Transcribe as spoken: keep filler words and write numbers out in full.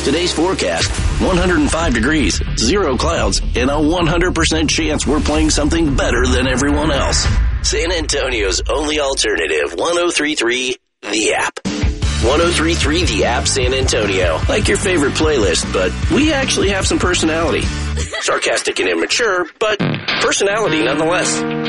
Today's forecast, one hundred five degrees, zero clouds, and a one hundred percent chance we're playing something better than everyone else. San Antonio's only alternative, one oh three point three The App. one oh three point three The App San Antonio. Like your favorite playlist, but we actually have some personality. Sarcastic and immature, but personality nonetheless.